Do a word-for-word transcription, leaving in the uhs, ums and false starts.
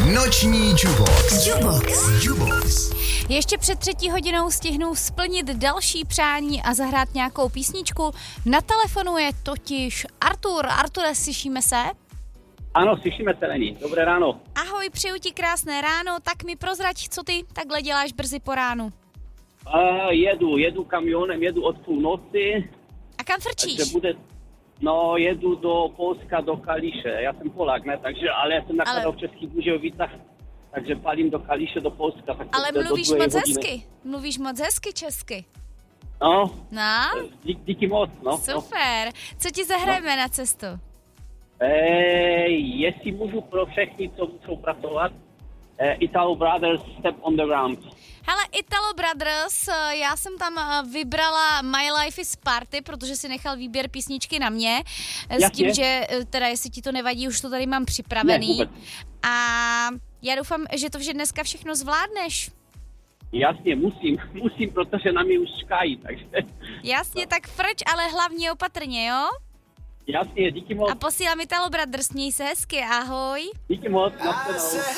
Noční Jubox. Jubox. Jubox. Ještě před třetí hodinou stihnu splnit další přání a zahrát nějakou písničku. Na telefonu je totiž Artur. Arture, slyšíme se? Ano, slyšíme se, Lení. Dobré ráno. Ahoj, přeju ti krásné ráno, tak mi prozrať, co ty takhle děláš brzy po ránu. Uh, jedu, jedu kamionem, jedu od půlnoci. A kam frčíš? Takže bude, no, jedu do Polska, do Kališe. Já jsem Polák, ne, takže, ale já jsem nakladal Ale- v Českých Budějovicích, takže palím do Kališe, do Polska. Tak to Ale bude do mluvíš druhé moc hodiny. hezky, mluvíš moc hezky česky. No, No, dí, díky moc, no. super. Co ti zahrajeme na cestu? Ej, jestli můžu pro všechny, co musou pracovat, eh, Italo Brothers, Step on the Ramp. Hele, Italo Brothers, eh, já jsem tam eh, vybrala My Life is Party, protože si nechal výběr písničky na mě. eh, S Jasně. tím, že eh, teda jestli ti to nevadí, už to tady mám Ne, připravený. vůbec. A já doufám, že to vše dneska všechno zvládneš. Jasně, musím, musím, protože na mě už čekají, takže Jasně, tak frč, ale hlavně opatrně, jo? jasně, díky moc, A posílám Italo Brothers, měj se hezky, ahoj. díky moc, nashledanou.